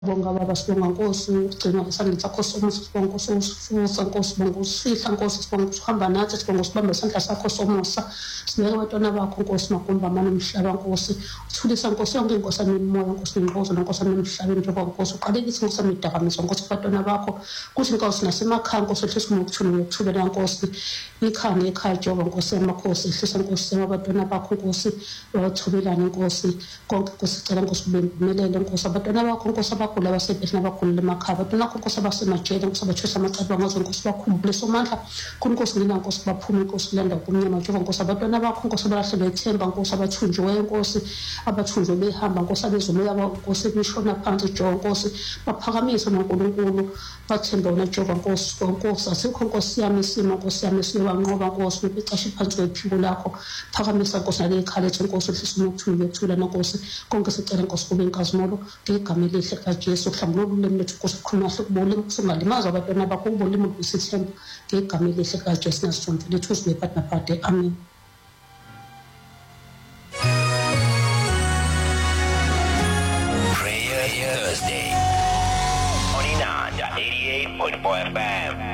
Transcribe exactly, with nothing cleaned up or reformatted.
Bonga baba sibonga Nkosi ugcina esandleni sakho somusa sibonga Nkosi usifusa Nkosi sibonga usifihla Nkosi sibonga usihamba nathi sibonga usibamba isandla sakho somusa sibeka abantwana bakho Nkosi magumba amane umhlaba Nkosi uthulisa Nkosi yonke inkosi anemoya Nkosi nembozo Nkosi anemhlabeni njengoba Nkosi uqalekise Nkosi amidakamizwa Nkosi abantwana bakho kuthi Nkosi nasemakhaya Nkosi ehlisa ukuthula ukuthula Nkosi ikhaya ekhaya Jehova Nkosi yamakhosi ehlisa Nkosi abantwana bakho Nkosi bathobelane Nkosi konke Nkosi sicela Nkosi ubembumelele Nkosi abantwana bakho Nkosi abagula abasebenzisa abakhulule emakhaya abantwana bakho Nkosi abasemajele Nkosi abathwesa amacala ngazo Nkosi bakhumbule somandla khona Nkosi ngina Nkosi baphume Nkosi lenda kumnyama Jehova Nkosi abantwana bakho Nkosi abalahle bethemba Nkosi abathunjiweyo Nkosi abathunjwe behamba Nkosi abezumoya Nkosi bishona phansi Jehova Nkosi baphakamise noNkulunkulu bathemba wena Jehova Nkosi Nkosi asikho Nkosi yami isimo Nkosi yami siyobanqoba Nkosi ubicashe phansi kwephiko lakho phakamisa Nkosi nale khale Nkosi uhlisa ukuthula ukuthula Nkosi konke sicela Nkosi kube inkazimulo ngegama elihle kaJesu uhlambulule ulimi lethu Nkosi ukhuluma hlukubole usingalimaza abantwana bakho ubolimi ubusithemba ngegama elihle kaJesu nasithombe lethu sibe partner party amen. Prayer Thursday, twenty-nine point eight eight point four F M.